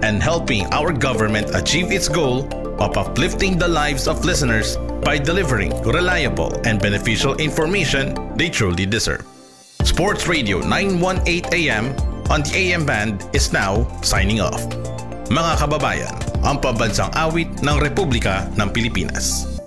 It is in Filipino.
and helping our government achieve its goal of uplifting the lives of listeners by delivering reliable and beneficial information they truly deserve. Sports Radio 918 AM on the AM band is now signing off. Mga kababayan, ang pambansang awit ng Republika ng Pilipinas.